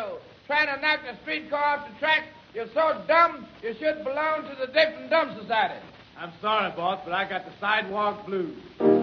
you trying to knock the streetcar off the track. You're so dumb, you should belong to the Dick and Dumb Society. I'm sorry, boss, but I got the sidewalk blues.